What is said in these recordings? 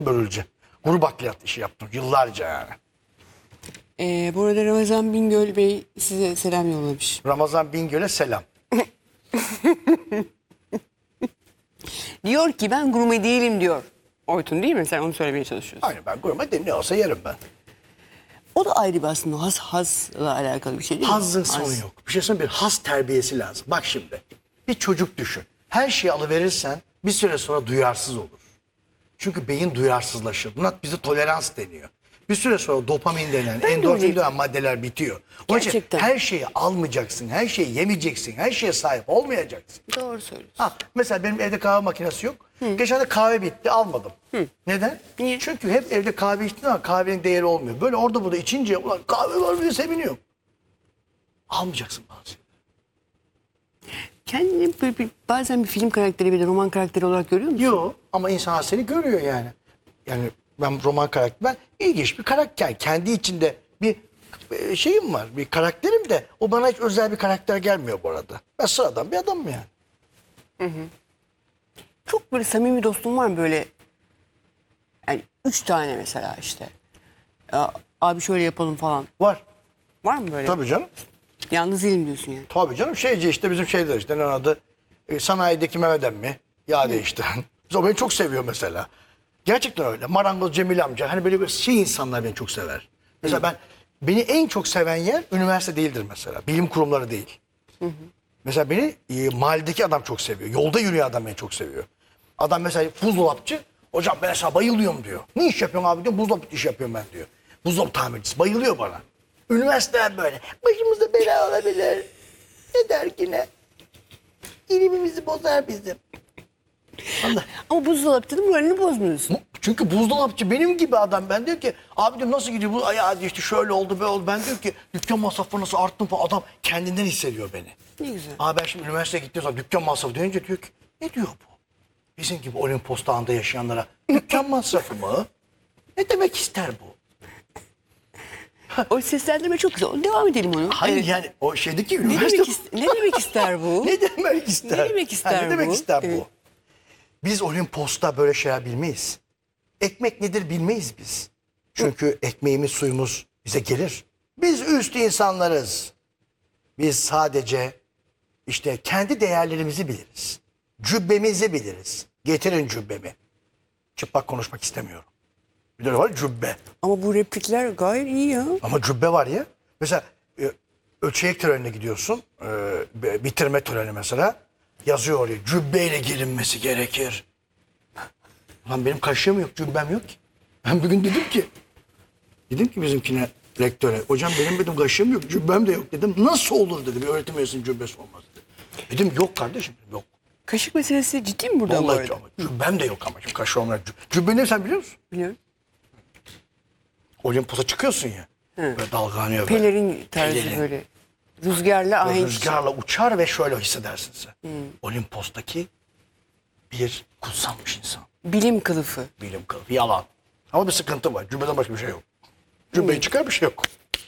Böylece. Kuru bakliyat işi yaptım yıllarca yani. Bu arada Ramazan Bingöl Bey size selam yollamış. Ramazan Bingöl'e selam. Diyor ki ben gurme değilim diyor. Oytun değil mi? Sen onu söylemeye çalışıyorsun. Aynen, ben gurme değilim, ne olsa yerim ben. O da ayrı bir aslında hazla alakalı bir şey değil mi? Hazın sonu yok. Bir şey söyleyeyim, bir haz terbiyesi lazım. Bak şimdi, bir çocuk düşün. Her şeyi alıverirsen bir süre sonra duyarsız olur. Çünkü beyin duyarsızlaşır. Buna bize tolerans deniyor. Bir süre sonra dopamin denen, endorfin denen maddeler bitiyor. Onun için Gerçekten. her şeyi almayacaksın, her şeyi yemeyeceksin, her şeye sahip olmayacaksın. Doğru söylüyorsun. Ha, mesela benim evde kahve makinesi yok. Geçen de kahve bitti, almadım. Neden? Niye? Çünkü hep evde kahve içtiğin zaman kahvenin değeri olmuyor. Böyle orada burada içince ulan kahve var diye seviniyor. Almayacaksın bazı. Kendini bazen bir film karakteri bir de roman karakteri olarak görüyor musun? Yok ama insan seni görüyor yani. Yani ben roman karakter, ben ilginç bir karakter. Kendi içinde bir şeyim var, bir karakterim de o bana hiç özel bir karakter gelmiyor bu arada. Ben sıradan bir adamım yani. Çok böyle samimi dostum var mı böyle? Yani 3 tane mesela işte. Ya, abi şöyle yapalım falan. Var. Var mı böyle? Tabii canım. Yalnız değilim diyorsun yani. Tabii canım, şeyci işte bizim şeyler işte ne adı, sanayideki Mehmet emmi, yağ değiştiren. O beni çok seviyor mesela. Gerçekten öyle. Marangoz Cemil amca, hani böyle şey insanlar beni çok sever. Mesela beni en çok seven yer üniversite değildir mesela. Bilim kurumları değil. Mesela beni mahalledeki adam çok seviyor. Yolda yürüyen adam beni çok seviyor. Adam mesela buzdolapçı. Hocam ben mesela bayılıyorum diyor. Ne iş yapıyorsun abi diyor. Buzdolabı iş yapıyorum ben diyor. Buzdolabı tamircisi. Bayılıyor bana. Üniversiteler böyle. Başımızda bela olabilir. Ne der ki ne? İlimimizi bozar bizim. Allah. Ama buzdolapta da moralini bozmuyorsun. Çünkü buzdolapçı benim gibi adam. Ben diyor ki abi diyor nasıl gidiyor bu ayağı işte şöyle oldu böyle oldu. Ben diyor ki dükkan masrafı nasıl arttı falan. Adam kendinden hissediyor beni. Ne güzel. Abi ben şimdi üniversiteye gittiğim zaman dükkan masrafı deyince diyor ki ne diyor bu? Bizim gibi Olimpos Dağı'nda yaşayanlara dükkan masrafı mı? Ne demek ister bu? O seslendirme çok güzel. Devam edelim onu. Hayır Evet. yani o şeydeki Ne üniversite... demek, ne demek ister bu? Ne demek ister? Ne demek ister ne demek bu? ister Evet. bu? Biz Olimpos'ta böyle şeyler bilmeyiz. Ekmek nedir bilmeyiz biz. Çünkü ekmeğimiz suyumuz bize gelir. Biz üst insanlarız. Biz sadece işte kendi değerlerimizi biliriz. Cübbemizi biliriz. Getirin cübbemi. Çıplak konuşmak istemiyorum. Bir de var cübbe. Ama bu replikler gayet iyi ya. Ama cübbe var ya. Mesela ölçek törenine gidiyorsun. Bitirme töreni mesela. Yazıyor oraya cübbeyle gelinmesi gerekir. Lan benim kaşığım yok, cübbem yok ki. Ben bugün dedim ki bizimkine, rektöre. Hocam benim dedim kaşığım yok, cübbem de yok dedim. Nasıl olur dedi, bir öğretim üyesinin cübbesi olmaz dedi. Dedim yok kardeşim, yok. Kaşık meselesi ciddi mi burada bu Vallahi arada? yok. Cübbem de yok ama. Şimdi kaşığı olmayan cübbe ne sen biliyor musun? Biliyorum. Olimpos'a çıkıyorsun ya. Böyle dalgalanıyor böyle. Pelerin tarzı Pelerin. böyle. Rüzgarla ahenk. Rüzgarla uçar ve şöyle hissedersin sen. Olimpos'taki bir kutsanmış insan. Bilim kılıfı. Bilim kılıfı. Yalan. Ama bir sıkıntı var. Cübbeden başka bir şey yok. Cübbeyi çıkar bir şey yok.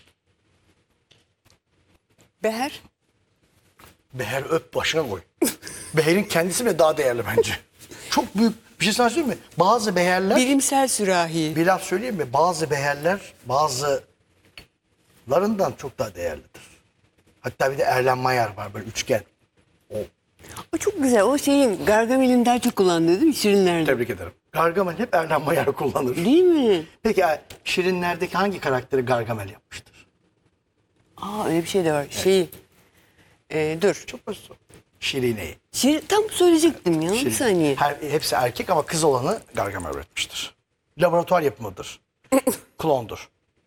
Beher. Beher öp başına koy. Beher'in kendisi bile daha değerli bence. Çok büyük bir şey sana söyleyeyim mi? Bazı beherler, Bilimsel sürahi. bir laf söyleyeyim mi? Bazı beherler bazılarından çok daha değerlidir. Hatta bir de Erlen Mayer var böyle üçgen. O çok güzel. O şeyin Gargamel'in daha çok kullandığı değil mi? Şirinlerde. Tebrik ederim. Gargamel hep Erlen Mayer kullanır. Değil mi? Peki Şirinler'deki hangi karakteri Gargamel yapmıştır? Aa öyle bir şey de var. Şeyi. Dur. Çok basit. Şirine'yi. Tam söyleyecektim ya. Bir Şirin. saniye. Hepsi erkek ama kız olanı Gargamel üretmiştir. Laboratuvar yapımıdır. Klondur.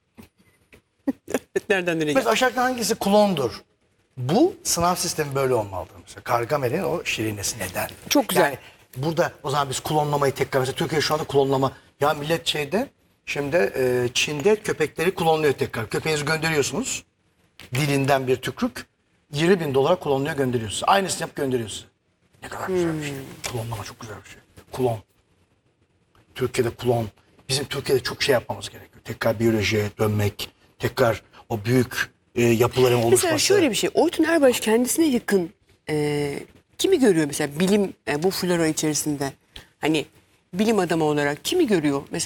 Nereden nereye Mesela aşağıda hangisi klondur? Bu sınav sistemi böyle olmalıdır. Mesela Gargamel'in o şirinesi neden? Çok güzel. Yani burada o zaman biz klonlamayı tekrar, mesela Türkiye şu anda klonlama. Ya millet şimdi Çin'de köpekleri klonluyor tekrar. Köpeğinizi gönderiyorsunuz. Dilinden bir tükürük. 20.000 dolara klonluyor, gönderiyorsunuz. Aynısını yap, gönderiyorsunuz. Ne kadar güzel bir şey. Klonlama çok güzel bir şey. Klon. Türkiye'de klon. Bizim Türkiye'de çok şey yapmamız gerekiyor. Tekrar biyolojiye dönmek. Tekrar o büyük yapıların oluşması. Mesela şöyle bir şey. Oytun Erbaş kendisine yakın kimi görüyor mesela bilim bu flora içerisinde? Hani bilim adamı olarak kimi görüyor? Mesela